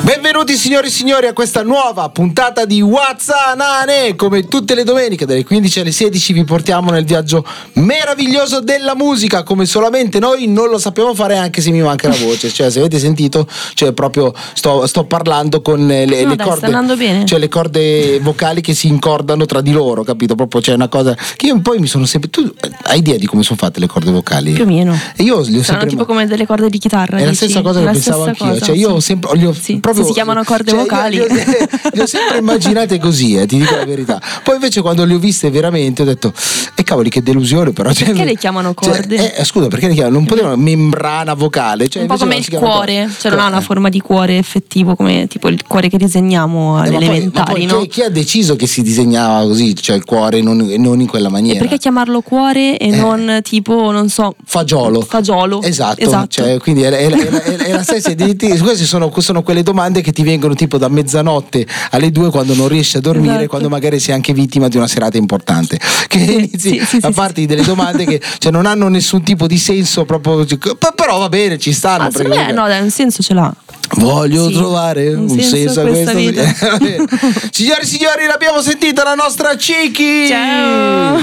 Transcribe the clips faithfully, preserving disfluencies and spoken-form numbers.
Benvenuti signori e signori a questa nuova puntata di Wazzanane. Come tutte le domeniche dalle quindici alle sedici vi portiamo nel viaggio meraviglioso della musica, come solamente noi non lo sappiamo fare, anche se mi manca la voce. Cioè, se avete sentito, cioè proprio sto, sto parlando con le, no, le dai, corde, sta andando bene. Cioè le corde vocali che si incordano tra di loro, capito? Proprio c'è una cosa che io poi mi sono sempre. Tu hai idea di come sono fatte le corde vocali? Più o meno. E io li ho Saranno sempre tipo come delle corde di chitarra. È la dici? stessa cosa che la pensavo stessa anch'io. cosa, Cioè, io sì. ho sempre li ho Sì, proprio, se si chiamano corde cioè, vocali. Io, io, io, li ho sempre immaginate così, eh, ti dico la verità. Poi invece quando le ho viste veramente ho detto e cavoli che delusione, però cioè, perché le chiamano corde? Cioè, eh, scusa, perché le chiamano? Non potevano membrana vocale, cioè, un po' come non si il chiama cuore, corde. cioè non ha una forma di cuore effettivo come tipo il cuore che disegniamo alle Eh, ma poi- elementari, ma poi no? chi, chi ha deciso che si disegnava così, cioè il cuore non, non in quella E maniera? perché chiamarlo cuore e Eh. non tipo, non so, Fagiolo. fagiolo? Esatto, esatto. Cioè, quindi è, è- è- è- è la stessa identità. Queste sono, sono quelle domande che ti vengono tipo da mezzanotte alle due quando non riesci a dormire, Esatto. quando magari sei anche vittima di una serata importante, che Sì, inizi sì, sì, a sì, farti delle domande che cioè, non hanno nessun tipo di senso proprio, però va bene, ci stanno. Ah, secondo perché- me no, dai, un senso ce l'ha. Voglio Sì, trovare un, un senso senso a a questa questa vita. Va bene. Signori e signori, l'abbiamo sentita la nostra Ciki. Ciao.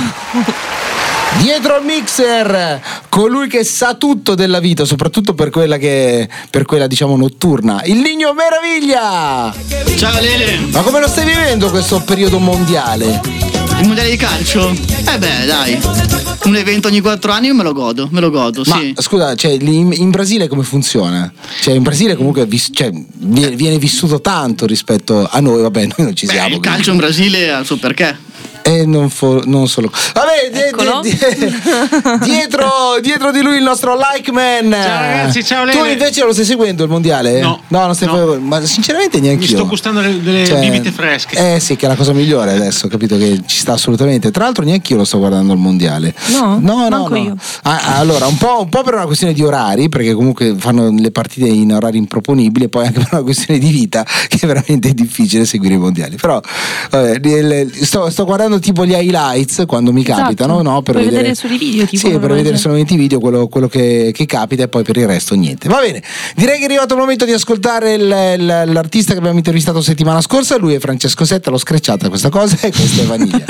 Dietro al mixer, colui che sa tutto della vita, soprattutto per quella che per quella diciamo notturna, il Nino Meraviglia. Ciao Lele, Ma come lo stai vivendo questo periodo mondiale? il mondiale di calcio? Eh beh dai, un evento ogni quattro anni io me lo godo, me lo godo, Ma sì. scusa, cioè, lì in, in Brasile come funziona? Cioè in Brasile comunque vis- cioè, viene, viene vissuto tanto rispetto a noi, vabbè, noi non ci Beh, siamo. il calcio in Brasile ha il suo perché. E non, fo- non solo. Vabbè, di- Eccolo. di- di- dietro, dietro di lui il nostro like man. Ciao ragazzi, ciao Lele. Tu invece lo stai seguendo il mondiale? No. No, non stai No. seguendo. Ma sinceramente neanche Mi io. sto gustando delle, delle Cioè, bibite fresche. Eh sì, che è la cosa migliore adesso, capito che ci sta assolutamente. Tra l'altro neanche io lo sto guardando il mondiale. No, no, no. manco no. io. Ah, allora, un po', un po' per una questione di orari, perché comunque fanno le partite in orari improponibili, e poi anche per una questione di vita, che è veramente difficile seguire i mondiali. Però vabbè, il- sto, sto guardando tipo gli highlights quando mi Esatto. capitano, no? Per Puoi vedere, vedere solo i video, tipo, sì, per vedere normalmente. solamente i video, quello, quello che, che capita, e poi per il resto niente. Va bene, direi che è arrivato il momento di ascoltare il- il- l'artista che abbiamo intervistato settimana scorsa. Lui è Francesco Setta, l'ho screcciata questa cosa, e questa è Vaniglia.